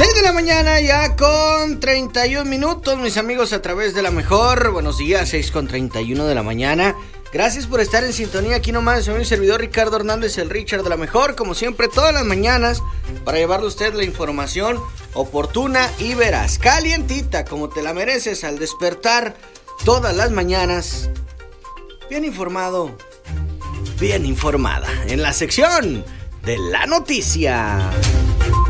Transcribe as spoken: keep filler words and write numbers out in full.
seis de la mañana ya con treinta y un minutos, mis amigos, a través de La Mejor. Buenos días, seis con treinta y uno de la mañana. Gracias por estar en sintonía. Aquí nomás soy mi servidor Ricardo Hernández, el Richard de La Mejor, como siempre todas las mañanas, para llevarle a usted la información oportuna y veraz, calientita, como te la mereces al despertar todas las mañanas. Bien informado, bien informada, en la sección de la noticia.